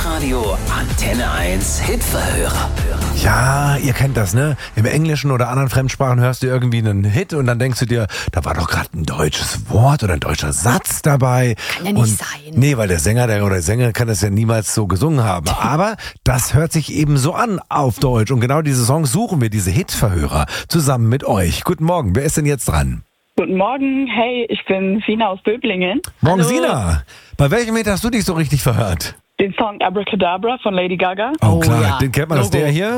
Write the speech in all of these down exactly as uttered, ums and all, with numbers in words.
Hitradio Antenne eins Hitverhörer. Ja, ihr kennt das, ne? Im Englischen oder anderen Fremdsprachen hörst du irgendwie einen Hit und dann denkst du dir, da war doch gerade ein deutsches Wort oder ein deutscher Satz dabei. Kann ja nicht und, sein. Nee, weil der Sänger der oder die Sängerin kann das ja niemals so gesungen haben. Aber das hört sich eben so an auf Deutsch. Und genau diese Songs suchen wir, diese Hitverhörer, zusammen mit euch. Guten Morgen, wer ist denn jetzt dran? Guten Morgen, hey, ich bin Sina aus Böblingen. Morgen, Hallo. Sina. Bei welchem Hit hast du dich so richtig verhört? Den Song Abracadabra von Lady Gaga. Oh, Oh, klar, ja. den kennt man, das ist Logo. der hier.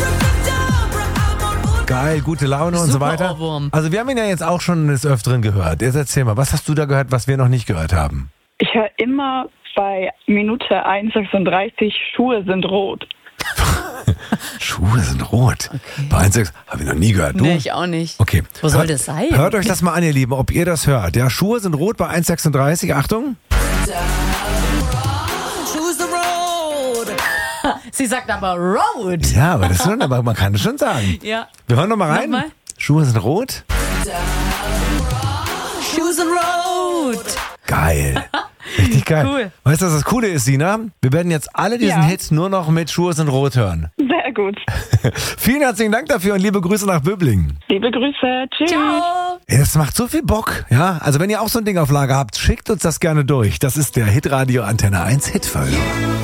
Geil, gute Laune und so Super weiter. Ohrwurm. Also wir haben ihn ja jetzt auch schon des Öfteren gehört. Jetzt erzähl mal, was hast du da gehört, was wir noch nicht gehört haben? Ich höre immer bei Minute eins sechsunddreißig, Schuhe sind rot. Schuhe sind rot. Bei eins Komma sechs habe ich noch nie gehört. Du? Nee, ich auch nicht. Okay. Wo soll hört, das sein? Hört euch das mal an, ihr Lieben, ob ihr das hört. Ja, Schuhe sind rot bei eins Komma sechsunddreißig. Achtung. Choose the road. Sie sagt aber road. Ja, aber das schon, aber man kann es schon sagen. Ja. Wir hören noch mal rein. Nochmal. Schuhe sind rot. Choose the road. Geil. Richtig geil. Cool. Weißt du, was das Coole ist, Sina? Wir werden jetzt alle diesen Ja. Hit nur noch mit Schuhe sind rot hören. Sehr gut. Vielen herzlichen Dank dafür und liebe Grüße nach Böblingen. Liebe Grüße. Tschüss. Ciao. Ey, das macht so viel Bock. Ja, also wenn ihr auch so ein Ding auf Lager habt, schickt uns das gerne durch. Das ist der Hitradio Antenne eins Hitverhörer.